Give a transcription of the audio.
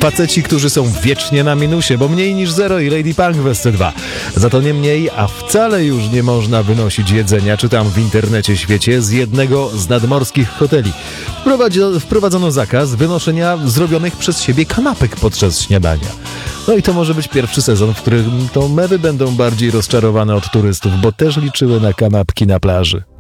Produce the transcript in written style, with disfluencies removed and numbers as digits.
Faceci, którzy są wiecznie na minusie, bo mniej niż zero i Lady Punk w SC2. Za to nie mniej, a wcale już nie można wynosić jedzenia, czytam w internecie świecie, z jednego z nadmorskich hoteli. Wprowadzono zakaz wynoszenia zrobionych przez siebie kanapek podczas śniadania. No i to może być pierwszy sezon, w którym to mewy będą bardziej rozczarowane od turystów, bo też liczyły na kanapki na plaży.